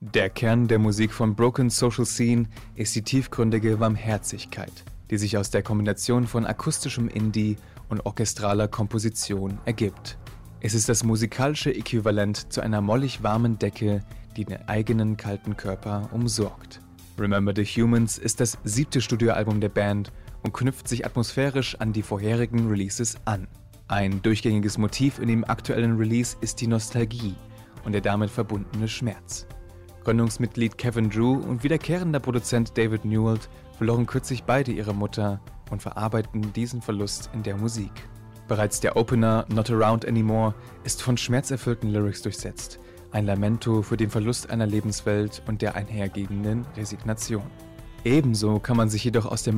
Der Kern der Musik von Broken Social Scene ist die tiefgründige Warmherzigkeit, die sich aus der Kombination von akustischem Indie und orchestraler Komposition ergibt. Es ist das musikalische Äquivalent zu einer mollig warmen Decke, die den eigenen kalten Körper umsorgt. Remember the Humans ist das 7. Studioalbum der Band und knüpft sich atmosphärisch an die vorherigen Releases an. Ein durchgängiges Motiv in dem aktuellen Release ist die Nostalgie und der damit verbundene Schmerz. Gründungsmitglied Kevin Drew und wiederkehrender Produzent David Newell verloren kürzlich beide ihre Mutter und verarbeiten diesen Verlust in der Musik. Bereits der Opener Not Around Anymore ist von schmerzerfüllten Lyrics durchsetzt, ein Lamento für den Verlust einer Lebenswelt und der einhergehenden Resignation. Ebenso kann man sich jedoch aus der